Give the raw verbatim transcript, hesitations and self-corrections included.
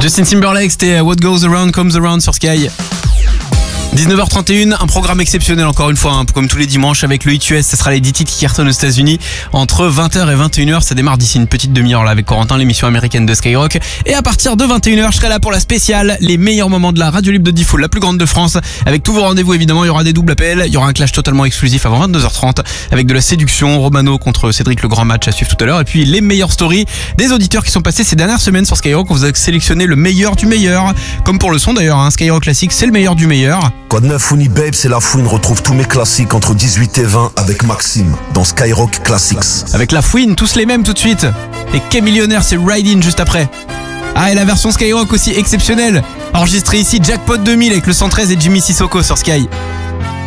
Justin Timberlake, c'était What Goes Around Comes Around sur Sky. dix-neuf heures trente et une, un programme exceptionnel encore une fois, hein, comme tous les dimanches avec le Hit U S. Ce sera les dix titres qui cartonnent aux États-Unis entre vingt heures et vingt et une heures. Ça démarre d'ici une petite demi-heure là avec Corentin, l'émission américaine de Skyrock. Et à partir de vingt et une heures, je serai là pour la spéciale, les meilleurs moments de la radio libre de Diffoul, la plus grande de France. Avec tous vos rendez-vous évidemment, il y aura des doubles appels, il y aura un clash totalement exclusif avant vingt-deux heures trente avec de la séduction, Romano contre Cédric, le grand match à suivre tout à l'heure. Et puis les meilleures stories des auditeurs qui sont passés ces dernières semaines sur Skyrock. On vous a sélectionné le meilleur du meilleur, comme pour le son d'ailleurs, hein, Skyrock classique, c'est le meilleur du meilleur. Quoi de neuf, Babe, c'est la fouine. Retrouve tous mes classiques entre dix-huit et vingt avec Maxime dans Skyrock Classics. Avec la fouine, tous les mêmes tout de suite. Et Quai Millionnaire, c'est Ride In juste après. Ah, et la version Skyrock aussi exceptionnelle. Enregistrée ici, Jackpot deux mille avec le cent treize et Jimmy Sissoko sur Sky.